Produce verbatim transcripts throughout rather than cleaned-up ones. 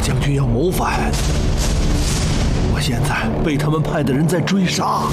将军要谋反，我现在被他们派的人在追杀。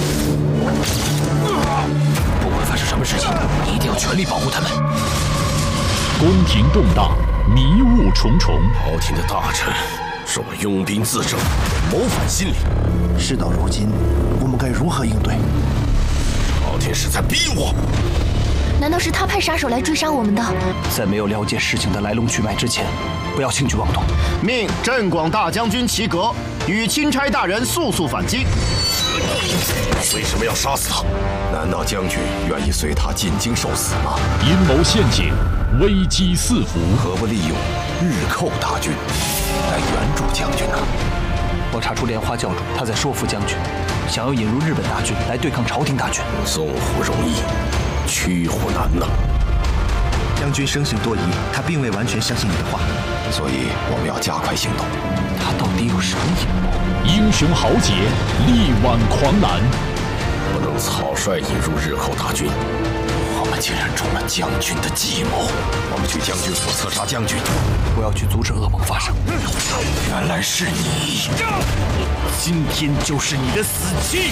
不管发生什么事情，一定要全力保护他们。 宫廷动荡，迷雾重重。 朝廷的大臣是我拥兵自重，谋反心理。 事到如今，我们该如何应对？ 朝廷是在逼我。 难道是他派杀手来追杀我们的？ 在没有了解事情的来龙去脉之前，不要轻举妄动。 命镇广大将军齐格与钦差大人速速反京。 为什么要杀死他？难道将军愿意随他进京受死吗？ 阴谋陷阱，危机四伏。 何不利用日寇大军来援助将军呢？ 我查出莲花教主他在说服将军，想要引入日本大军来对抗朝廷大军。 纵虎容易，驱虎难呐！ 将军生性多疑，他并未完全相信你的话， 所以我们要加快行动。 他到底有什么阴谋？ 英雄豪杰，力挽狂澜。 不能草率引入日寇大军， 我们竟然中了将军的计谋。 我们去将军府刺杀将军， 我要去阻止噩梦发生。 原来是你， 今天就是你的死期！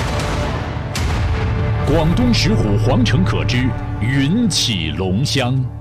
广东石虎皇城可知，云起龙香。